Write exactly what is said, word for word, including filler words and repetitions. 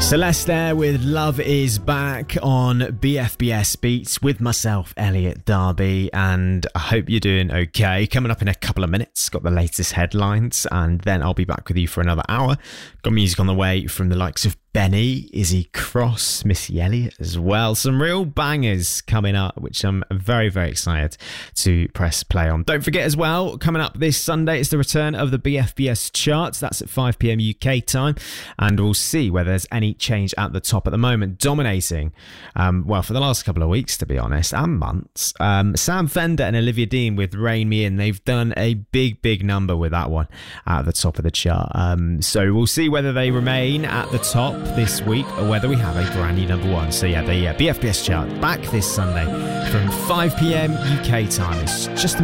Celeste there with Love Is Back on B F B S Beats with myself, Elliot Darby, and I hope you're doing okay. Coming up in a couple of minutes, got the latest headlines, and then I'll be back with you for another hour. Got music on the way from the likes of Benny, Izzy Cross, Missy Elliott as well. Some real bangers coming up, which I'm very, very excited to press play on. Don't forget as well, coming up this Sunday, it's the return of the B F B S charts. That's at five p.m. U K time, and we'll see whether there's any change at the top. At the moment, dominating, um, well, for the last couple of weeks, to be honest, and months, um, Sam Fender and Olivia Dean with Rain Me In. They've done a big, big number with that one at the top of the chart. Um, so we'll see whether they remain at the top this week or whether we have a brand new number one. So yeah, the uh, B F B S chart back this Sunday from five p.m. U K time. It's just